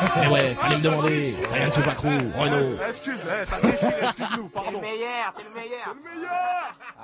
Eh ouais, fallait me demander. Ryan Soupacrou, Renault. Excuse, t'as déchiré, excuse-nous, T'es pardon. le meilleur, t'es le meilleur. T'es le meilleur.